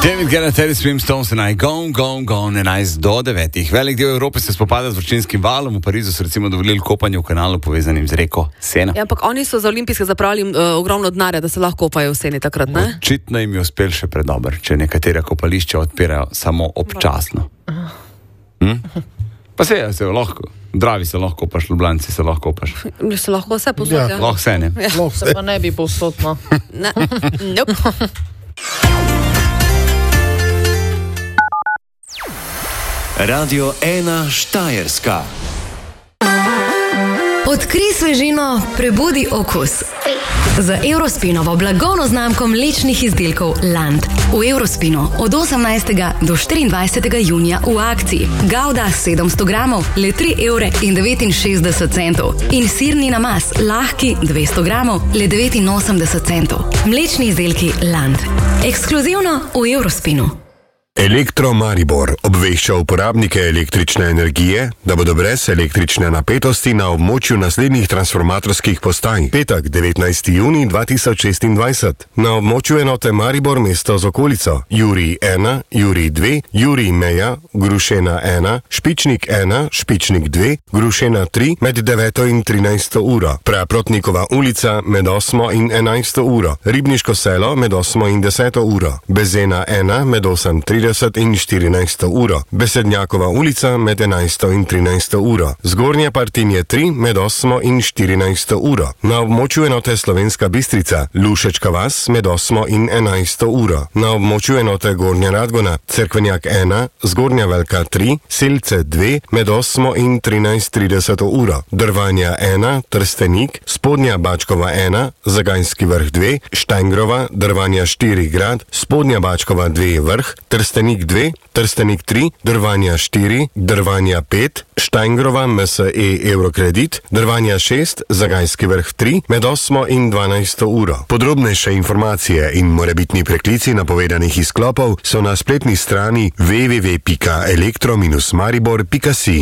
David Guetta, Terry Swim, Stones and I, gone, 11 do 9. Velik del Evrope se spopada z vročinskim valom. V Parizu so recimo dovolili kopanje v kanalu povezanim z reko Sena. Ja, ampak oni so za olimpijske zapravili ogromno denarja, da se lahko kopajo v Seni takrat, ne? Očitno jim je uspel še predober, če nekatera kopališča odpirajo samo občasno. Pa se lahko, Dravi se lahko kopaš, Ljubljanci se lahko kopaš. Se lahko vse posod, ja. Lahko vse, ne? Lahko se pa ne bi povsod, no. Ne, nope. Radio 1 Štajerska. Odkrij svežino, prebudi okus. Z Eurospinovo blagovno znamko mlečnih izdelkov Land. V Eurospinu od 18. do 24. junija v akciji Gouda 700 gramov le 3,69 evra in sirni namaz lahki 200 gramov le 89 centov. Mlečni izdelki Land. Ekskluzivno v Eurospinu. Elektro Maribor obvešča uporabnike električne energije, da bodo brez električne napetosti na območju naslednjih transformatorskih postaj. Petek, 19. junij 2026. Na območju enote Maribor mesto z okolico Jurij 1, Jurij 2, Jurij Meja, Grušena 1, Špičnik 1, Špičnik 2, Grušena 3 med 9 in 13 uro. Praprotnikova ulica med 8 in 11 uro. Ribniško selo med 8 in 10 uro. Bezena 1 med 8:30 in 14 uro. Besednjakova ulica med 11 in 13 uro. Zgornje Partinje 3 med 8 in 14 uro. Na območju enote Slovenska Bistrica, Lušečka vas med 8 in 11 uro. Na območju enote Gornja Radgona, Cerkvenjak 1, Zgornja Velka 3, Selce 2 med 8 in 13:30 uro. Drvanja 1, Trstenik, Spodnja Bačkova 1, Zagajski vrh 2, Štajngrova, Drvanja 4 grad, Spodnja Bačkova 2 vrh, Trstenik 2, Trstenik 3, Drvanja 4, Drvanja 5, Štajngrova MSE Eurokredit, Drvanja 6, Zagajski vrh 3 med 8 in 12 uro. Podrobnejše informacije in morebitni preklici napovedanih izklopov so na spletni strani www.elektro-maribor.si.